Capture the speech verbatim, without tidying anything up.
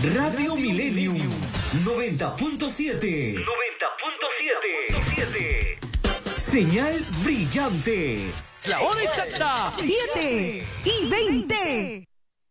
Radio Millennium noventa punto siete. noventa punto siete. Señal brillante. La hora exacta, siete y veinte.